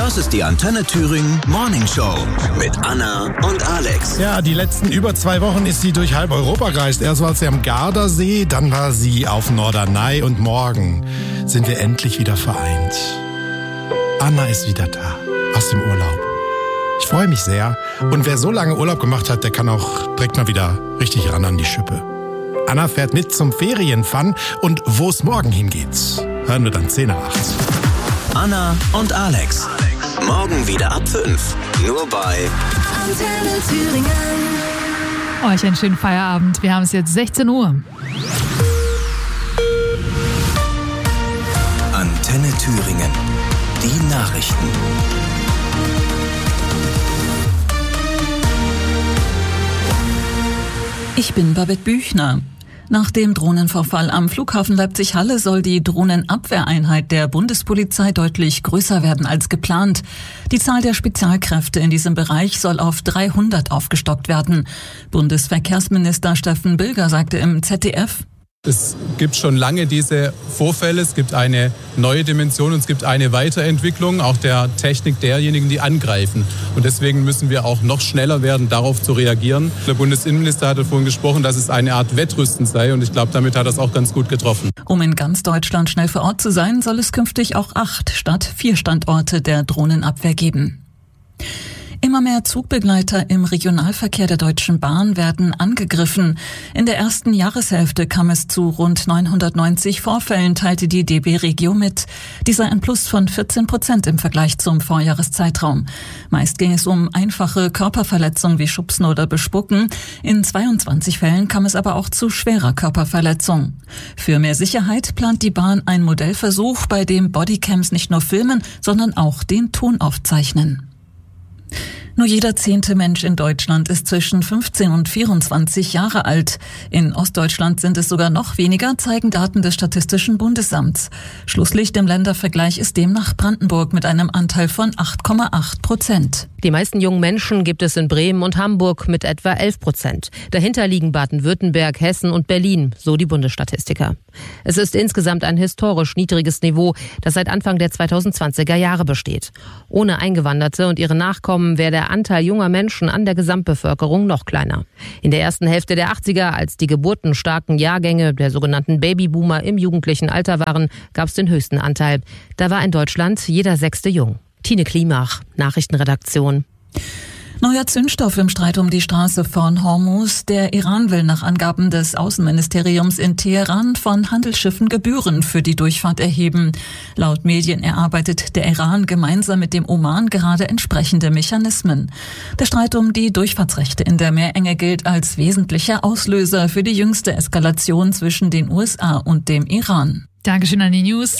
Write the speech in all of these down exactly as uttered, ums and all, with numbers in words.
Das ist die Antenne Thüringen Morning Show mit Anna und Alex. Ja, die letzten über zwei Wochen ist sie durch halb Europa gereist. Erst war sie am Gardasee, dann war sie auf Norderney und morgen sind wir endlich wieder vereint. Anna ist wieder da, aus dem Urlaub. Ich freue mich sehr. Und wer so lange Urlaub gemacht hat, der kann auch direkt mal wieder richtig ran an die Schippe. Anna fährt mit zum Ferienfun und wo es morgen hingeht, hören wir dann zehn nach acht. Anna und Alex. Morgen wieder ab fünf. Nur bei Antenne Thüringen. Euch einen schönen Feierabend. Wir haben es jetzt sechzehn Uhr. Antenne Thüringen. Die Nachrichten. Ich bin Babette Büchner. Nach dem Drohnenvorfall am Flughafen Leipzig-Halle soll die Drohnenabwehreinheit der Bundespolizei deutlich größer werden als geplant. Die Zahl der Spezialkräfte in diesem Bereich soll auf dreihundert aufgestockt werden. Bundesverkehrsminister Steffen Bilger sagte im Z D F: Es gibt schon lange diese Vorfälle, es gibt eine neue Dimension und es gibt eine Weiterentwicklung auch der Technik derjenigen, die angreifen. Und deswegen müssen wir auch noch schneller werden, darauf zu reagieren. Der Bundesinnenminister hatte vorhin gesprochen, dass es eine Art Wettrüsten sei und ich glaube, damit hat er es auch ganz gut getroffen. Um in ganz Deutschland schnell vor Ort zu sein, soll es künftig auch acht statt vier Standorte der Drohnenabwehr geben. Immer mehr Zugbegleiter im Regionalverkehr der Deutschen Bahn werden angegriffen. In der ersten Jahreshälfte kam es zu rund neunhundertneunzig Vorfällen, teilte die D B Regio mit. Dies sei ein Plus von vierzehn Prozent im Vergleich zum Vorjahreszeitraum. Meist ging es um einfache Körperverletzungen wie Schubsen oder Bespucken. In zweiundzwanzig Fällen kam es aber auch zu schwerer Körperverletzung. Für mehr Sicherheit plant die Bahn einen Modellversuch, bei dem Bodycams nicht nur filmen, sondern auch den Ton aufzeichnen. Nur jeder zehnte Mensch in Deutschland ist zwischen fünfzehn und vierundzwanzig Jahre alt. In Ostdeutschland sind es sogar noch weniger, zeigen Daten des Statistischen Bundesamts. Schlusslicht im Ländervergleich ist demnach Brandenburg mit einem Anteil von acht Komma acht Prozent. Die meisten jungen Menschen gibt es in Bremen und Hamburg mit etwa elf Prozent. Dahinter liegen Baden-Württemberg, Hessen und Berlin, so die Bundesstatistiker. Es ist insgesamt ein historisch niedriges Niveau, das seit Anfang der zweitausendzwanziger Jahre besteht. Ohne Eingewanderte und ihre Nachkommen wäre der Anteil junger Menschen an der Gesamtbevölkerung noch kleiner. In der ersten Hälfte der achtziger, als die geburtenstarken Jahrgänge der sogenannten Babyboomer im jugendlichen Alter waren, gab es den höchsten Anteil. Da war in Deutschland jeder Sechste jung. Tine Klimach, Nachrichtenredaktion. Neuer Zündstoff im Streit um die Straße von Hormuz. Der Iran will nach Angaben des Außenministeriums in Teheran von Handelsschiffen Gebühren für die Durchfahrt erheben. Laut Medien erarbeitet der Iran gemeinsam mit dem Oman gerade entsprechende Mechanismen. Der Streit um die Durchfahrtsrechte in der Meerenge gilt als wesentlicher Auslöser für die jüngste Eskalation zwischen den U S A und dem Iran. Dankeschön an die News.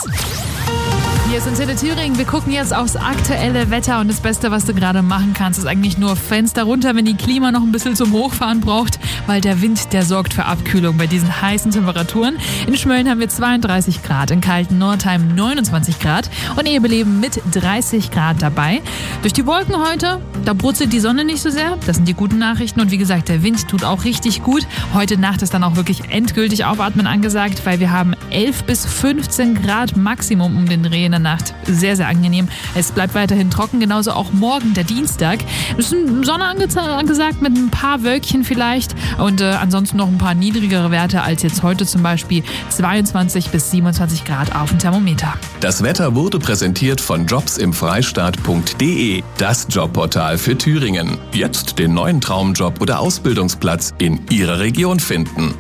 Hier ist Antenne Thüringen. Wir gucken jetzt aufs aktuelle Wetter und das Beste, was du gerade machen kannst, ist eigentlich nur Fenster runter, wenn die Klima noch ein bisschen zum Hochfahren braucht, weil der Wind, der sorgt für Abkühlung bei diesen heißen Temperaturen. In Schmölln haben wir zweiunddreißig Grad, in kalten Nordheim neunundzwanzig Grad und Ebeleben mit dreißig Grad dabei. Durch die Wolken heute, da brutzelt die Sonne nicht so sehr. Das sind die guten Nachrichten und wie gesagt, der Wind tut auch richtig gut. Heute Nacht ist dann auch wirklich endgültig Aufatmen angesagt, weil wir haben elf bis fünfzehn Grad Maximum um den Dreh in der Nacht. Sehr, sehr angenehm. Es bleibt weiterhin trocken, genauso auch morgen, der Dienstag. Es ist Sonne ange- angesagt mit ein paar Wölkchen vielleicht und äh, ansonsten noch ein paar niedrigere Werte als jetzt heute, zum Beispiel zweiundzwanzig bis siebenundzwanzig Grad auf dem Thermometer. Das Wetter wurde präsentiert von jobsimfreistaat punkt de, das Jobportal für Thüringen. Jetzt den neuen Traumjob oder Ausbildungsplatz in Ihrer Region finden.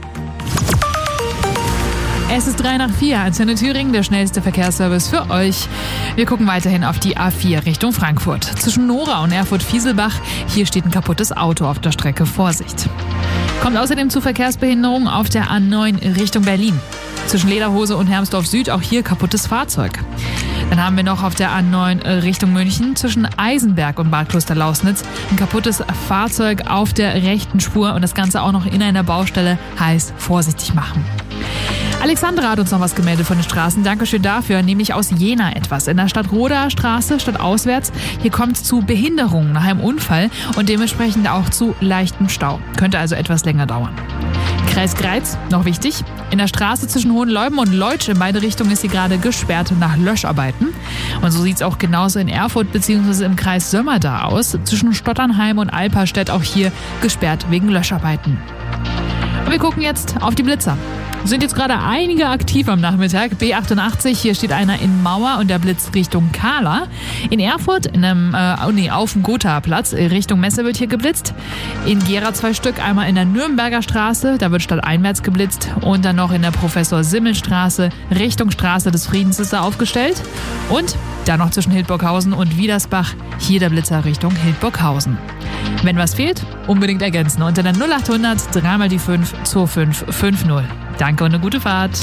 Es ist drei nach vier, Antenne Thüringen, der schnellste Verkehrsservice für euch. Wir gucken weiterhin auf die A vier Richtung Frankfurt. Zwischen Nora und Erfurt-Fieselbach, hier steht ein kaputtes Auto auf der Strecke, Vorsicht. Kommt außerdem zu Verkehrsbehinderungen auf der A neun Richtung Berlin. Zwischen Lederhose und Hermsdorf Süd auch hier kaputtes Fahrzeug. Dann haben wir noch auf der A neun Richtung München zwischen Eisenberg und Bad Klosterlausnitz ein kaputtes Fahrzeug auf der rechten Spur und das Ganze auch noch in einer Baustelle, heißt vorsichtig machen. Alexandra hat uns noch was gemeldet von den Straßen. Dankeschön dafür, nämlich aus Jena etwas. In der Stadtroder Straße, stadtauswärts, hier kommt es zu Behinderungen nach einem Unfall und dementsprechend auch zu leichtem Stau. Könnte also etwas länger dauern. Kreis Greiz, noch wichtig. In der Straße zwischen Hohenleuben und Leutsch in beide Richtungen ist sie gerade gesperrt nach Löscharbeiten. Und so sieht es auch genauso in Erfurt bzw. im Kreis Sömmerda aus. Zwischen Stotternheim und Alperstedt auch hier gesperrt wegen Löscharbeiten. Und wir gucken jetzt auf die Blitzer. Sind jetzt gerade einige aktiv am Nachmittag. B achtundachtzig, hier steht einer in Mauer und der Blitz Richtung Kahla. In Erfurt, in einem, äh, nee, auf dem Gotha-Platz, Richtung Messe wird hier geblitzt. In Gera zwei Stück, einmal in der Nürnberger Straße, da wird stadteinwärts geblitzt. Und dann noch in der Professor-Simmel-Straße, Richtung Straße des Friedens ist da aufgestellt. Und dann noch zwischen Hildburghausen und Wiedersbach, hier der Blitzer Richtung Hildburghausen. Wenn was fehlt, unbedingt ergänzen unter der null achthundert drei mal die fünf zwei fünf fünf null. Danke und eine gute Fahrt.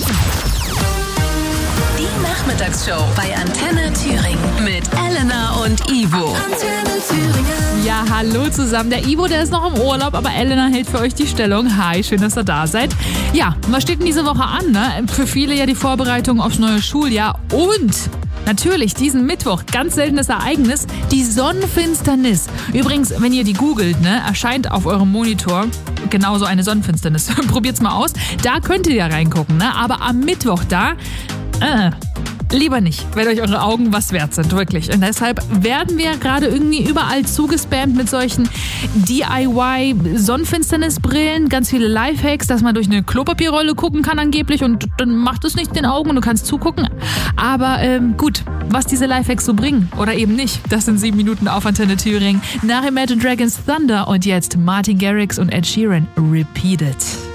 Die Nachmittagsshow bei Antenne Thüringen mit Elena und Ivo. Antenne Thüringen. Ja, hallo zusammen. Der Ivo, der ist noch im Urlaub, aber Elena hält für euch die Stellung. Hi, schön, dass ihr da seid. Ja, was steht denn diese Woche an? Ne? Für viele ja die Vorbereitung aufs neue Schuljahr und natürlich diesen Mittwoch, ganz seltenes Ereignis, die Sonnenfinsternis. Übrigens, wenn ihr die googelt, ne, erscheint auf eurem Monitor genauso eine Sonnenfinsternis. Probiert's mal aus. Da könnt ihr ja reingucken, ne? Aber am Mittwoch da, äh, lieber nicht, wenn euch eure Augen was wert sind, wirklich. Und deshalb werden wir gerade irgendwie überall zugespammt mit solchen D I Y-Sonnenfinsternisbrillen, ganz viele Lifehacks, dass man durch eine Klopapierrolle gucken kann angeblich und dann macht es nicht in den Augen und du kannst zugucken. Aber ähm, gut, was diese Lifehacks so bringen oder eben nicht, das sind sieben Minuten auf Antenne Thüringen. Nach Imagine Dragons Thunder und jetzt Martin Garrix und Ed Sheeran, Repeat It.